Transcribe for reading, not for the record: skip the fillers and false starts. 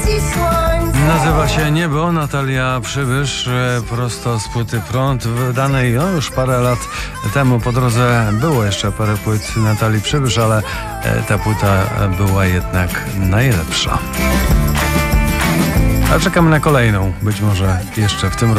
Nazywa się Niebo, Natalia Przybysz, prosto z płyty Prąd, wydanej już parę lat temu. Po drodze było jeszcze parę płyt Natalii Przybysz, ale ta płyta była jednak najlepsza. A czekamy na kolejną, być może jeszcze w tym roku.